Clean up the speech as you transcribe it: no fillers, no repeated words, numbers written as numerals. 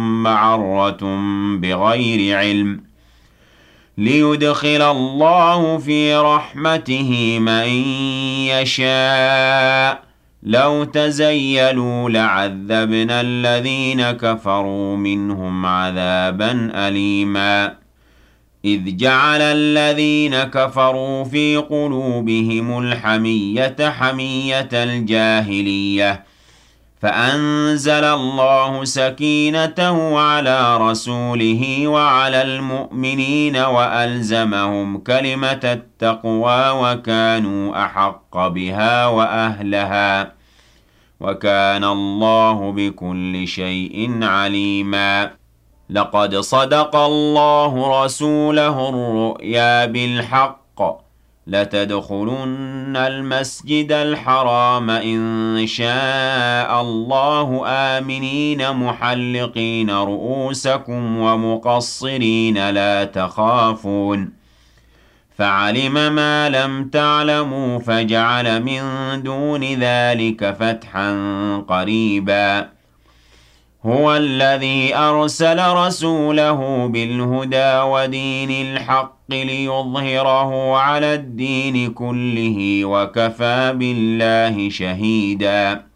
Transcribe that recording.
معرة بغير علم ليدخل الله في رحمته من يشاء لو تزيلوا لعذبنا الذين كفروا منهم عذابا أليما إذ جعل الذين كفروا في قلوبهم الحمية حمية الجاهلية فأنزل الله سكينته على رسوله وعلى المؤمنين وألزمهم كلمة التقوى وكانوا أحق بها وأهلها وكان الله بكل شيء عليما لقد صدق الله رسوله الرؤيا بالحق لتدخلن المسجد الحرام إن شاء الله آمنين محلقين رؤوسكم ومقصرين لا تخافون فعلم ما لم تعلموا فجعل من دون ذلك فتحا قريبا هو الذي أرسل رسوله بالهدى ودين الحق ليظهره على الدين كله وكفى بالله شهيدا